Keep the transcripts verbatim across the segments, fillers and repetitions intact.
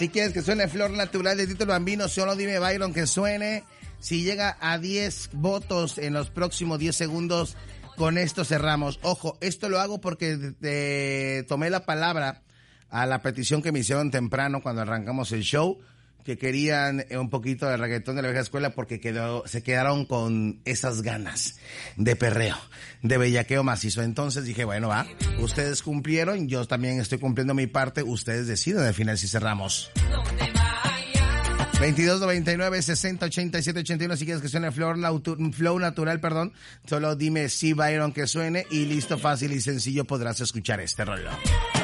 Si quieres que suene Flor Natural de Tito el Bambino, solo dime, Byron, que suene. Si llega a diez votos en los próximos diez segundos, con esto cerramos. Ojo, esto lo hago porque te tomé la palabra a la petición que me hicieron temprano cuando arrancamos el show, que querían un poquito de reggaetón de la vieja escuela porque quedó, se quedaron con esas ganas de perreo, de bellaqueo macizo. Entonces dije, bueno, va, ustedes cumplieron, yo también estoy cumpliendo mi parte, ustedes deciden al final si cerramos. veintidós noventa y nueve, sesenta, ochenta y siete, ochenta y uno, si quieres que suene Flow, natu- Flow Natural, perdón, solo dime sí, Byron, que suene y listo, fácil y sencillo podrás escuchar este rollo.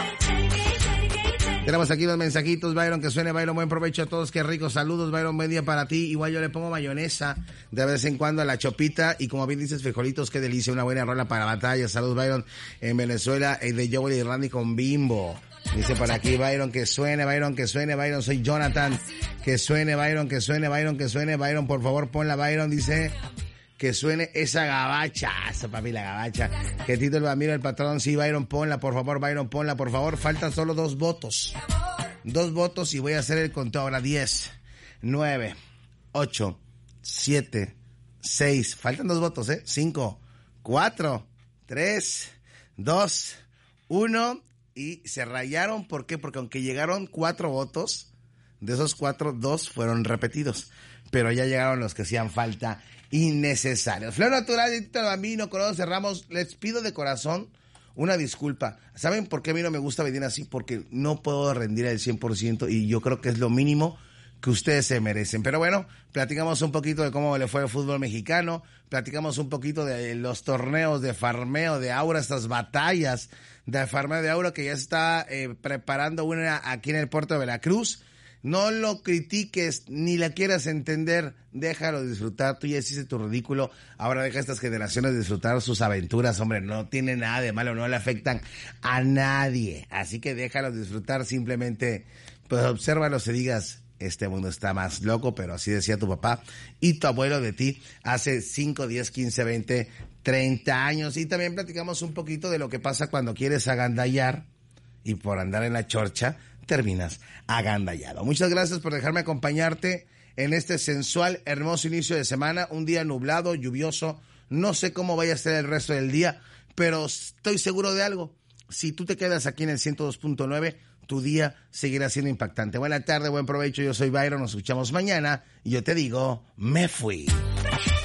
Tenemos aquí los mensajitos, Byron, que suene, Byron, buen provecho a todos, qué rico, saludos, Byron, buen día para ti. Igual yo le pongo mayonesa de vez en cuando a la chopita y como bien dices, frijolitos, qué delicia, una buena rola para batalla. Saludos, Byron, en Venezuela, el de Joel y Randy con Bimbo. Dice por aquí, Byron, que suene, Byron, que suene, Byron, soy Jonathan, que suene, Byron, que suene, Byron, que suene, Byron, por favor, ponla, Byron, dice... que suene esa gabacha, esa papi, la gabacha. Que Tito el Bambino, el patrón, sí, Byron, ponla, por favor, Byron, ponla, por favor. Faltan solo dos votos. Dos votos y voy a hacer el conteo ahora. Diez, nueve, ocho, siete, seis. Faltan dos votos, ¿eh? Cinco, cuatro, tres, dos, uno. Y se rayaron, ¿por qué? Porque aunque llegaron cuatro votos, de esos cuatro, dos fueron repetidos. Pero ya llegaron los que hacían falta innecesarios. Flor Natural de Tito el Bambino, con eso cerramos. Les pido de corazón una disculpa. ¿Saben por qué a mí no me gusta venir así? Porque no puedo rendir al cien por ciento y yo creo que es lo mínimo que ustedes se merecen. Pero bueno, platicamos un poquito de cómo le fue el fútbol mexicano, platicamos un poquito de los torneos de farmeo de Aura, estas batallas de farmeo de Aura que ya se está eh, preparando una aquí en el puerto de Veracruz. No lo critiques, ni la quieras entender, déjalo disfrutar, tú ya hiciste tu ridículo, ahora deja a estas generaciones disfrutar sus aventuras, hombre, no tiene nada de malo, no le afectan a nadie, así que déjalo disfrutar, simplemente, pues obsérvalos y digas, este mundo está más loco, pero así decía tu papá y tu abuelo de ti hace cinco, diez, quince, veinte, treinta años, y también platicamos un poquito de lo que pasa cuando quieres agandallar y por andar en la chorcha, terminas agandallado. Muchas gracias por dejarme acompañarte en este sensual, hermoso inicio de semana, un día nublado, lluvioso, no sé cómo vaya a ser el resto del día, pero estoy seguro de algo, si tú te quedas aquí en el ciento dos punto nueve, tu día seguirá siendo impactante. Buena tarde, buen provecho, yo soy Byron, nos escuchamos mañana, y yo te digo, me fui.